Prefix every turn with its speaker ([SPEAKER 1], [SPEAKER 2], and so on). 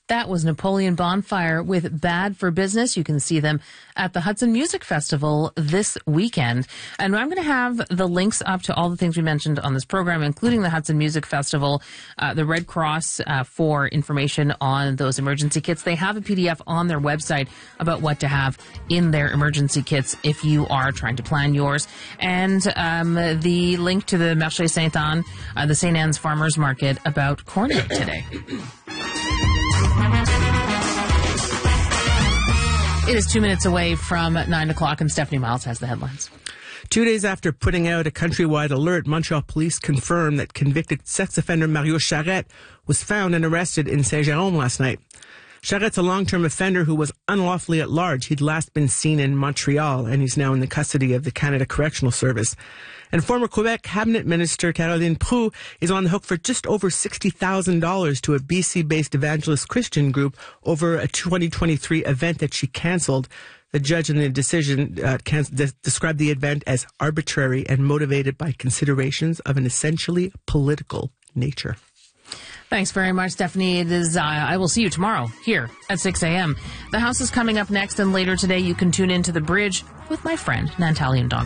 [SPEAKER 1] That was Napoleon Bonfire with Bad for Business. You can see them at the Hudson Music Festival this weekend. And I'm going to have the links up to all the things we mentioned on this program, including the Hudson Music Festival, the Red Cross for information on those emergency kits. They have a PDF on their website about what to have in their emergency kits if you are trying to plan yours. And the link to the Marché Sainte-Anne, the St. Anne's Farmers Market about Corn Day today. It is 2 minutes away from 9 o'clock, and Stephanie Miles has the headlines.
[SPEAKER 2] 2 days after putting out a countrywide alert, Montreal police confirmed that convicted sex offender Mario Charette was found and arrested in Saint-Jérôme last night. Charrette's a long-term offender who was unlawfully at large. He'd last been seen in Montreal, and he's now in the custody of the Canada Correctional Service. And former Quebec Cabinet Minister Caroline Proulx is on the hook for just over $60,000 to a BC-based evangelist Christian group over a 2023 event that she cancelled. The judge in the decision described the event as arbitrary and motivated by considerations of an essentially political nature.
[SPEAKER 1] Thanks very much, Stephanie. It is, I will see you tomorrow here at 6 a.m. The House is coming up next, and later today you can tune into The Bridge with my friend, Nantalian Don.